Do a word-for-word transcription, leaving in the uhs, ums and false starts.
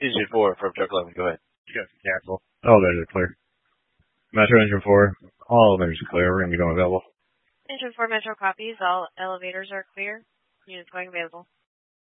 Engine four from Truck eleven, go ahead. You got to cancel. Elevators are clear. Metro Engine four, all elevators are clear. We're going to be going available. Engine four Metro copies. All elevators are clear. Units going available.